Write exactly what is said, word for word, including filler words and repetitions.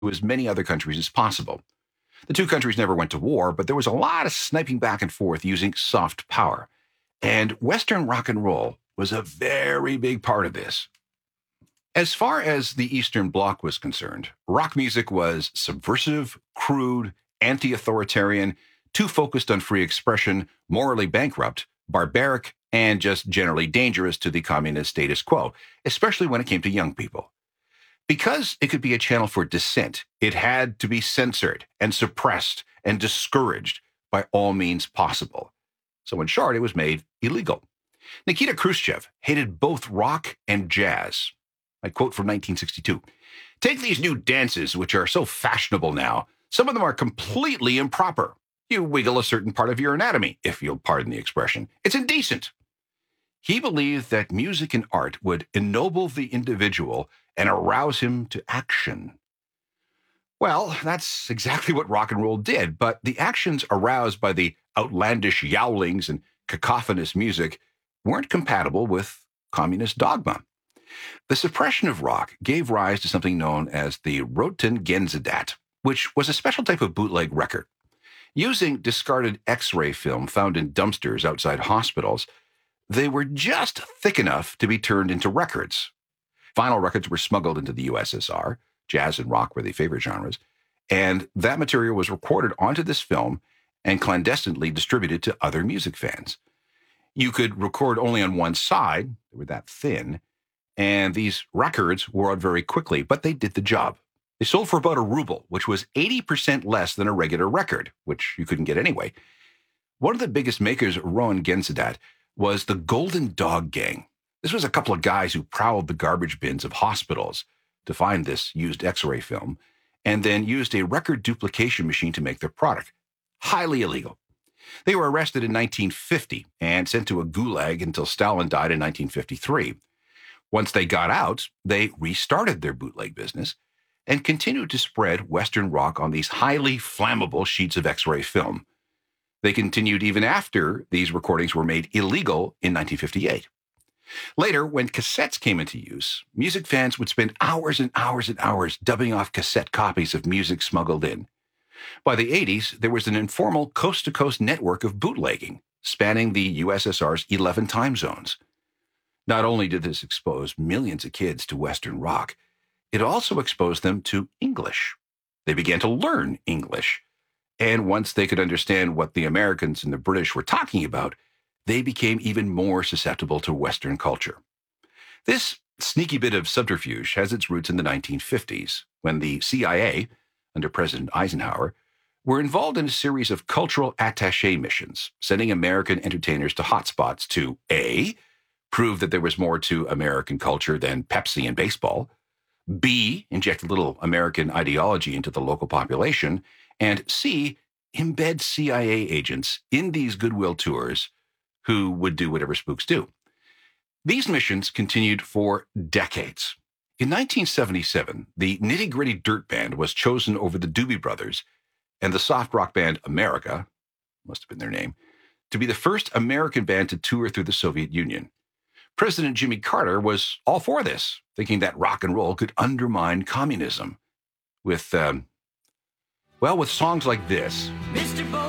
as many other countries as possible. The two countries never went to war, but there was a lot of sniping back and forth using soft power. And Western rock and roll was a very big part of this. As far as the Eastern Bloc was concerned, rock music was subversive, crude, anti-authoritarian, too focused on free expression, morally bankrupt, barbaric, and just generally dangerous to the communist status quo, especially when it came to young people. Because it could be a channel for dissent, it had to be censored and suppressed and discouraged by all means possible. So in short, it was made illegal. Nikita Khrushchev hated both rock and jazz. I quote from nineteen sixty-two, "Take these new dances, which are so fashionable now. Some of them are completely improper. You wiggle a certain part of your anatomy, if you'll pardon the expression. It's indecent." He believed that music and art would ennoble the individual and arouse him to action. Well, that's exactly what rock and roll did, but the actions aroused by the outlandish yowlings and cacophonous music weren't compatible with communist dogma. The suppression of rock gave rise to something known as the Röntgengesetz, which was a special type of bootleg record. Using discarded X-ray film found in dumpsters outside hospitals, they were just thick enough to be turned into records. Vinyl records were smuggled into the U S S R. Jazz and rock were the favorite genres. And that material was recorded onto this film and clandestinely distributed to other music fans. You could record only on one side. They were that thin. And these records wore out very quickly, but they did the job. They sold for about a ruble, which was eighty percent less than a regular record, which you couldn't get anyway. One of the biggest makers of Röntgengesetz was the Golden Dog Gang. This was a couple of guys who prowled the garbage bins of hospitals to find this used X-ray film, and then used a record duplication machine to make their product. Highly illegal. They were arrested in nineteen fifty and sent to a gulag until Stalin died in nineteen fifty-three. Once they got out, they restarted their bootleg business and continued to spread Western rock on these highly flammable sheets of X-ray film. They continued even after these recordings were made illegal in nineteen fifty-eight. Later, when cassettes came into use, music fans would spend hours and hours and hours dubbing off cassette copies of music smuggled in. By the eighties, there was an informal coast-to-coast network of bootlegging, spanning the U S S R's eleven time zones. Not only did this expose millions of kids to Western rock, it also exposed them to English. They began to learn English. And once they could understand what the Americans and the British were talking about, they became even more susceptible to Western culture. This sneaky bit of subterfuge has its roots in the nineteen fifties, when the C I A, under President Eisenhower, were involved in a series of cultural attaché missions, sending American entertainers to hotspots to A, prove that there was more to American culture than Pepsi and baseball, B, inject a little American ideology into the local population, and C, embed C I A agents in these goodwill tours who would do whatever spooks do. These missions continued for decades. In nineteen seventy-seven, the Nitty Gritty Dirt Band was chosen over the Doobie Brothers and the soft rock band America, must have been their name, to be the first American band to tour through the Soviet Union. President Jimmy Carter was all for this, thinking that rock and roll could undermine communism. With, um, well, with songs like this. Mister Bo-